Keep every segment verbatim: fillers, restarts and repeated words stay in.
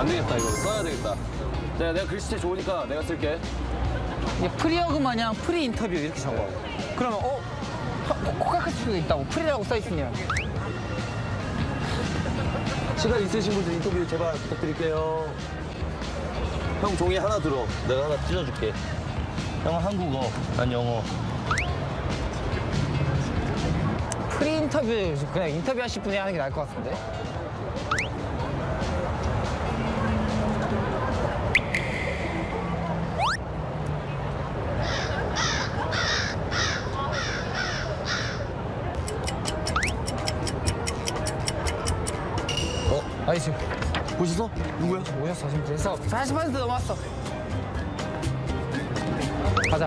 안 되겠다, 이거 써야 되겠다. 내가, 내가 글씨체 좋으니까 내가 쓸게. 이게 프리어그 마냥 프리 인터뷰 이렇게 적어. 그러면 어? 코카카 수도 있다고 프리라고 써 있으면. 시간 있으신 분들 인터뷰 제발 부탁드릴게요. 형 종이 하나 들어. 내가 하나 찢어줄게. 형은 한국어, 난 영어. 프리 인터뷰 그냥 인터뷰 하실 분이 하는 게 나을 것 같은데. 어? 나이스. 보셨어? 누구야? 오셨어 지금 됐어. 사십 퍼센트 넘었어. 가자.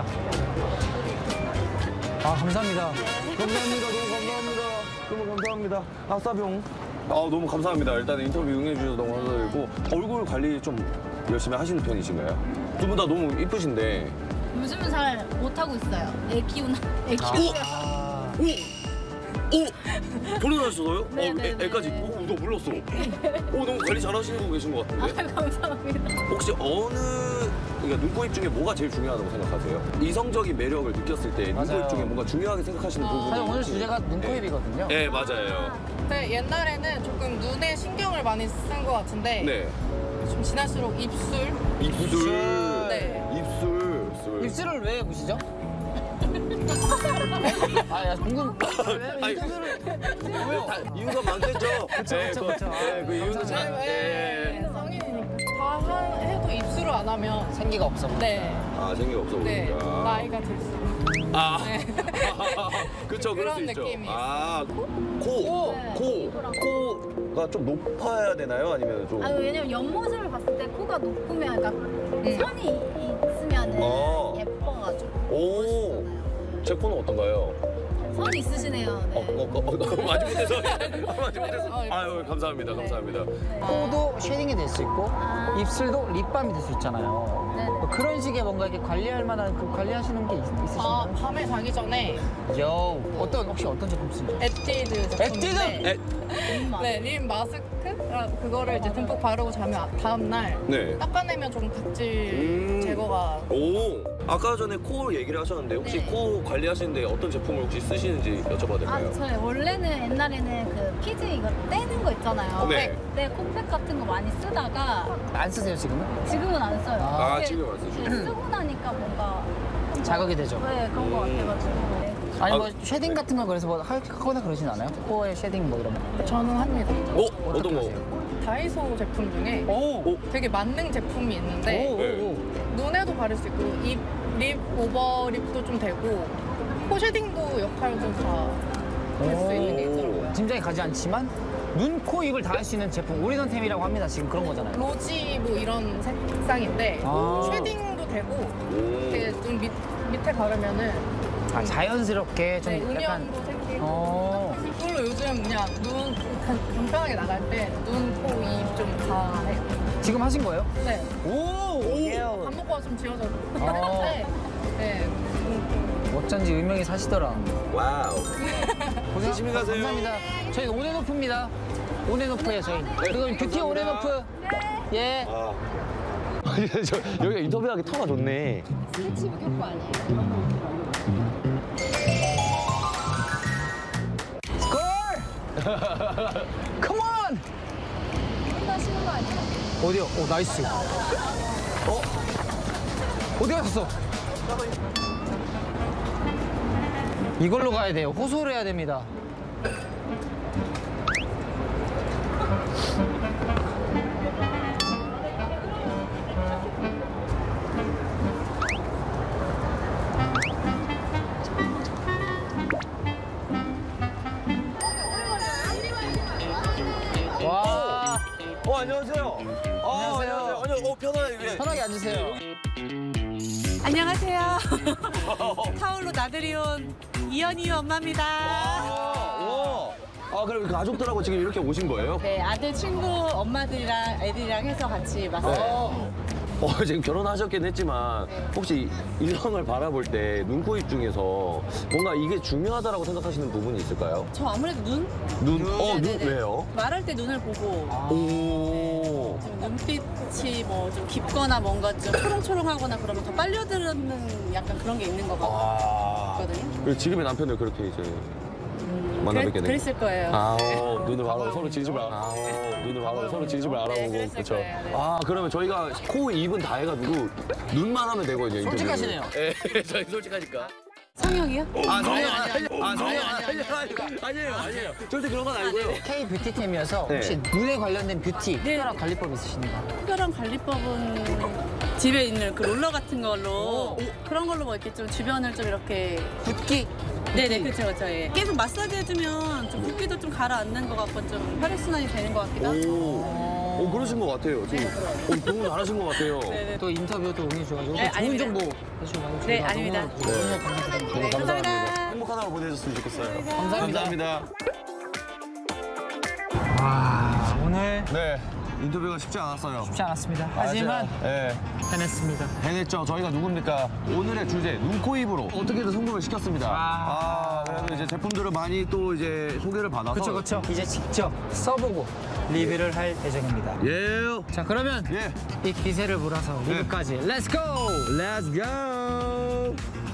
아 감사합니다. 감사합니다. 너무 감사합니다. 너무 감사합니다. 아싸병. 아 너무 감사합니다. 일단 인터뷰 응해주셔서 너무 감사드리고 얼굴 관리 좀 열심히 하시는 편이신가요? 두 분 다 너무 이쁘신데. 요즘은 잘 못하고 있어요. 애 키우나, 애 키우나. 아. 오! 결혼하셨어요? 네, 어, 네, 애, 네, 애까지? 네. 오, 너 몰랐어. 오, 너무 관리 잘하시고 계신 것 같은데? 아, 감사합니다. 혹시 어느, 그러니까 눈코입 중에 뭐가 제일 중요하다고 생각하세요? 이성적인 매력을 느꼈을 때 맞아요. 눈코입 중에 뭔가 중요하게 생각하시는 어. 부분이 사실 오늘 혹시- 주제가 눈코입이거든요. 네, 네, 맞아요. 근데 옛날에는 조금 눈에 신경을 많이 쓴 것 같은데 네. 좀 지날수록 입술. 입술. 입술. 네. 입술. 입술. 입술을 왜 보시죠? 아, 야, 궁금. 왜 아니, 인터뷰를. 다 이유가 많겠죠? 그쵸, 그쵸, 그쵸. 네, 그 이유는 잘. 네. 네. 성인이니까. 다 한- 해도 입술을 안 하면 생기가 없어. 네. 아, 생기가 없어 네. 보니까. 나이가 들수록. 아, 네. 그쵸, 그럴 수 그런 있죠. 느낌이 아, 코, 네, 코, 입으로. 코가 좀 높아야 되나요? 아니면 좀? 아, 왜냐면 옆모습을 봤을 때 코가 높으면, 그러니까 선이 있으면 어. 예뻐가지고. 오, 멋있잖아요. 제 코는 어떤가요? 선이 있으시네요. 어, 네. 어, 어, 어, 마지 못해서. 마지 못해서. 어, 아유, 감사합니다, 감사합니다. 코도 쉐딩이 될 수 있고, 아. 입술도 립밤이 될 수 있잖아요. 네네. 뭐 그런 식의 뭔가 이렇게 관리할 만한 그 관리하시는 게 있, 아, 있으신가요? 밤에 자기 전에 요, 어떤, 혹시 어떤 제품 쓰세요? 에뛰드 제품인데 에, 네, 립 마스크? 아, 그거를 이제 듬뿍 바르고 자면 아- 다음날 네. 닦아내면 좀 각질 음. 제거가. 오, 아까 전에 코 얘기를 하셨는데 혹시 네. 코 관리하시는데 어떤 제품을 혹시 쓰시는지 여쭤봐도 아, 될까요? 저 원래는 옛날에는 그 피즈 이거 떼는 거 있잖아요. 네. 네, 콤팩 같은 거 많이 쓰다가 안 쓰세요, 지금은? 지금은 안 써요. 아, 이게 지금 안 쓰시고. 이게 쓰고 나니까 뭔가 좀 자극이 되죠? 네, 그런 거 음. 같아가지고. 네. 아니, 아, 뭐, 쉐딩 같은 거 그래서 뭐 하거나 그러진 않아요? 코에 쉐딩 뭐 이런 거. 저는 합니다. 어, 어떤 거? 하세요? 다이소 제품 중에 오! 오, 되게 만능 제품이 있는데 오, 네. 오, 오. 눈에도 바를 수 있고 입, 립 오버립도 좀 되고 코 쉐딩도 역할을 좀 다 할 수 있는 게 있더라고요. 짐작이 가지 않지만 눈, 코, 입을 다 할 수 있는 제품 올인원템이라고 합니다. 지금 그런 거잖아요. 로지 뭐 이런 색상인데 아. 쉐딩도 되고 오. 되게 눈 밑, 밑에 바르면은 아, 자연스럽게 좀 네, 약간 음영도 생기고 어. 이걸로 요즘 그냥 눈 간- 간편하게 나갈 때 눈, 코, 입 좀 다 해요. 지금 하신 거예요? 네. 오! 밥 먹고 와서 좀 지워져요. 어. 네. 네. 음, 어쩐지 의명이 사시더라. 와우. 고생 조심히 가세요. 감사합니다. 저희 온앤오프입니다. 온앤오프예요, 저희. 그건 뷰티 온앤오프. 예. 아. 아니, 저, 여기가 인터뷰하기 터가 좋네. 스케치북 효과 아니에요? 스콜! 컴온! 끝나시는 거 아니에요? 어디요? 오, 나이스. 어? 어디 갔었어? 이걸로 가야 돼요. 호소를 해야 됩니다. 와. 어, 안녕하세요. 어, 안녕하세요. 아니, 어, 편하게. 예. 편하게 앉으세요. 안녕하세요. 서울로 나들이 온 이현이 엄마입니다. 아, 와. 아, 그럼 가족들하고 지금 이렇게 오신 거예요? 네, 아들 친구 엄마들이랑 애들이랑 해서 같이 왔어요. 어. 어, 지금 결혼하셨긴 했지만 혹시 이성을 바라볼 때 눈, 코, 입 중에서 뭔가 이게 중요하다라고 생각하시는 부분이 있을까요? 저 아무래도 눈? 눈? 어, 눈 네네네. 왜요? 말할 때 눈을 보고 오. 좀 눈빛이 뭐 좀 깊거나 뭔가 좀 초롱초롱하거나 그러면 더 빨려드는 약간 그런 게 있는 것 아. 같거든요. 그리고 지금의 남편을 그렇게 이제 만나 그랬, 뵙게 되고. 그랬을 거예요. 아, 눈을 바라보고 서로 진심을 알아. 아, 눈을 바라보고 서로 진심을 알아보고 그랬을 그렇죠. 거예요, 네. 아, 그러면 저희가 코, 입은 다 해가지고 눈만 하면 되거든요. 인터뷰는. 솔직하시네요. 예, 저희 솔직하니까. 성형이요? 아, 저희 아니요, 아니에요. 아니요. 아, 저희 아니요, 아니에요. 아니요, 아니에요, 아니에요. 절대 그런 건 아니고요. K 뷰티템이어서 네. 혹시 눈에 관련된 뷰티 특별한 관리법 있으십니까? 특별한 관리법은 집에 있는 그 롤러 같은 걸로 그런 걸로 뭐 이렇게 좀 주변을 좀 이렇게 붓기. 네네 그렇죠 그렇죠 예. 계속 마사지 해주면 좀 붓기도 좀 가라앉는 것 같고 좀 혈액순환이 되는 것 같기도 하고 오, 오, 그러신 것 같아요. 지금 어, 너무 잘하신 것 같아요. 네네. 또 인터뷰도 응해주셔가지고 네, 좋은 아닙니다. 정보 해주셔가지고 네, 저희가 아닙니다. 너무, 네. 너무 감사드립니다. 네, 감사합니다. 행복한 하루 보내셨으면 좋겠어요. 감사합니다. 감사합니다. 와, 오늘 네, 인터뷰가 쉽지 않았어요. 쉽지 않았습니다. 하지만 네, 해냈습니다. 해냈죠. 저희가 누굽니까? 오늘의 주제 눈, 코, 입으로 어떻게든 성공을 시켰습니다. 아. 아, 그래도 이제 제품들을 많이 또 이제 소개를 받아서. 그렇죠, 그렇죠. 이제 직접 써보고 리뷰를 할 예정입니다. 예. 자, 그러면 예. 이 기세를 몰아서 네. 리뷰까지 렛츠 고! Let's go.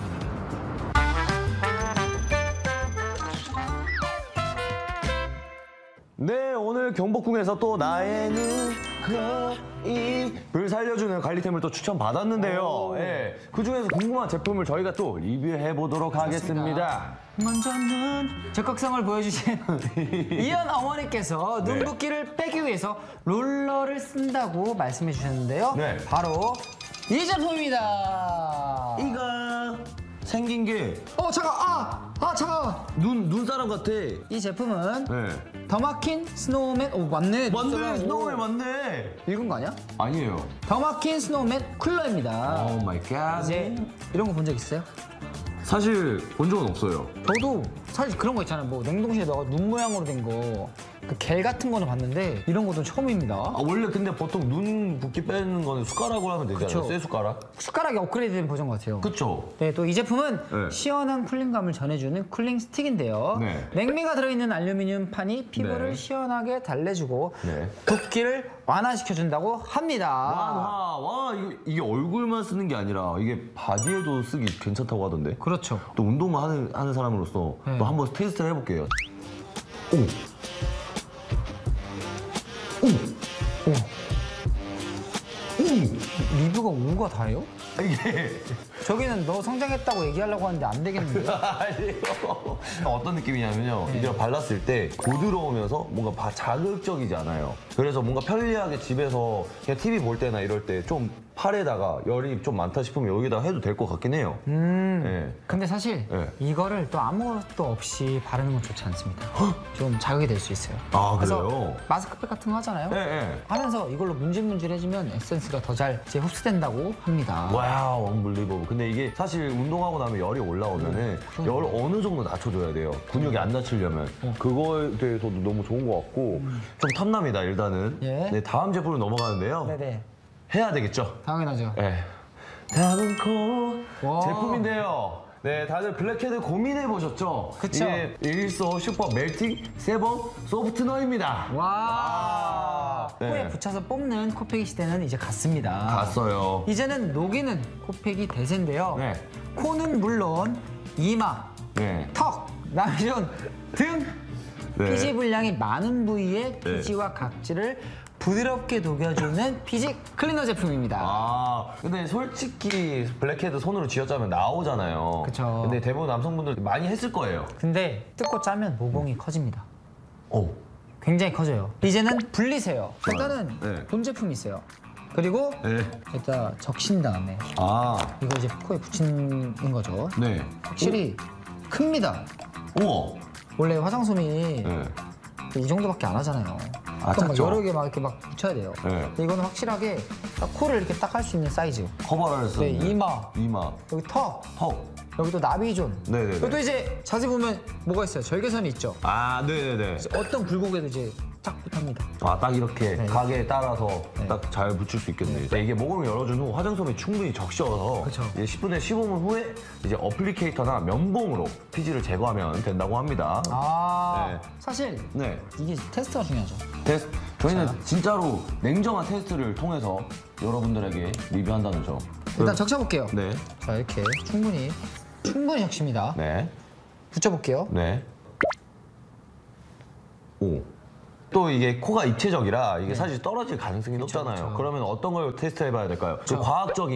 네, 오늘 경복궁에서 또 나의 눈, 코, 입을 살려주는 관리템을 또 추천받았는데요. 예, 그 중에서 궁금한 제품을 저희가 또 리뷰해 보도록 하겠습니다. 먼저는 적극성을 보여주신 이현 어머니께서 네. 눈붓기를 빼기 위해서 롤러를 쓴다고 말씀해 주셨는데요. 네. 바로 이 제품입니다. 이가 생긴 게 어, 잠깐, 아! 아, 잠깐! 눈, 눈사람 같아. 이 제품은 네. 더마킨 스노우맨, 오, 맞네. 맞네, 오. 스노우맨 맞네. 읽은 거 아니야? 아니에요. 더마킨 스노우맨 쿨러입니다. 오 마이 갓. 이제 이런 거 본 적 있어요? 사실 본 적은 없어요. 저도 사실 그런 거 있잖아요. 뭐 냉동실에 넣어 눈 모양으로 된 거. 그 겔 같은 거는 봤는데 이런 것도 처음입니다. 아, 원래 근데 보통 눈 붓기 빼는 거는 숟가락으로 하면 되잖아요. 그쵸. 쇠 숟가락. 숟가락이 업그레이드된 버전 같아요. 그쵸? 네, 또 이 제품은 네. 시원한 쿨링감을 전해주는 쿨링 스틱인데요. 네. 냉미가 들어있는 알루미늄 판이 피부를 네. 시원하게 달래주고 네. 붓기를 완화시켜준다고 합니다. 완화. 와, 이거, 이게 얼굴만 쓰는 게 아니라 이게 바디에도 쓰기 괜찮다고 하던데. 그렇죠. 또 운동만 하는, 하는 사람으로서 네. 또 한번 테스트를 해볼게요. 오. 오. 오, 오. 리뷰가 오가 다예요? 이게. 저기는 너 성장했다고 얘기하려고 하는데 안 되겠는데? 아니요. 어떤 느낌이냐면요. 이걸 발랐을 때 부드러우면서 뭔가 바- 자극적이지 않아요. 그래서 뭔가 편리하게 집에서 그냥 티비 볼 때나 이럴 때 좀 팔에다가 열이 좀 많다 싶으면 여기다 해도 될 것 같긴 해요. 음. 네. 근데 사실 네. 이거를 또 아무것도 없이 바르는 건 좋지 않습니다. 좀 자극이 될 수 있어요. 아, 그래서 그래요? 마스크팩 같은 거 하잖아요. 네, 네. 하면서 이걸로 문질문질해주면 에센스가 더 잘 흡수된다고 합니다. 와우, 언블리버블. 근데 이게 사실 운동하고 나면 열이 올라오면은 음, 열 어느 정도 낮춰줘야 돼요. 근육이 안 다치려면. 그거에 대해서도 너무 좋은 것 같고 좀 탐납니다, 일단은. 예. 네, 다음 제품으로 넘어가는데요. 네네. 해야 되겠죠? 당연하죠. 네. 다음 코 와. 제품인데요. 네, 다들 블랙헤드 고민해 보셨죠? 그쵸. 이게 일소 슈퍼 멜팅 세범 소프트너입니다. 와. 네. 코에 붙여서 뽑는 코팩이 시대는 이제 갔습니다. 갔어요. 이제는 녹이는 코팩이 대세인데요. 네. 코는 물론 이마, 네. 턱, 남존 등 네. 피지 분량이 많은 부위의 네. 피지와 각질을 부드럽게 녹여주는 피지 클리너 제품입니다. 아, 근데 솔직히 블랙헤드 손으로 쥐어짜면 나오잖아요. 그쵸. 근데 대부분 남성분들 많이 했을 거예요. 근데 뜯고 짜면 모공이 커집니다. 오. 굉장히 커져요. 이제는 분리세요. 일단은 네. 본 제품이 있어요. 그리고 네. 일단 적신 다음에 아, 이거 이제 코에 붙이는 거죠. 네. 확실히 큽니다. 우와. 원래 화장솜이 네. 이 정도밖에 안 하잖아요. 아, 그럼 막 작죠? 여러 개 막 이렇게 막 붙여야 돼요. 네. 근데 이거는 확실하게 딱 코를 이렇게 딱 할 수 있는 사이즈. 커버를 했어. 네, 이마, 이마. 여기 턱, 턱. 여기 또 나비존. 네네네. 여기 또 이제 자세히 보면 뭐가 있어요? 절개선이 있죠. 아, 네네네. 어떤 굴곡에도 이제 딱 붙합니다. 아, 딱 이렇게 네. 가게에 따라서 네. 딱 잘 붙일 수 있겠네요. 네, 이게 모공을 열어준 후 화장솜이 충분히 적셔서 그쵸. 이제 십 분에서 십오 분 후에 이제 어플리케이터나 면봉으로 피지를 제거하면 된다고 합니다. 아, 네. 사실 네. 이게 테스트가 중요하죠. 테스트. 저희는 자. 진짜로 냉정한 테스트를 통해서 여러분들에게 리뷰한다는 점. 일단 적셔볼게요. 네. 자, 이렇게 충분히, 충분히 적십니다. 네. 붙여볼게요. 네. 오. 또 이게 코가 입체적이라 이게 사실 떨어질 가능성이 높잖아요. 그쵸. 그러면 어떤 걸 테스트 해봐야 될까요? 그 과학적인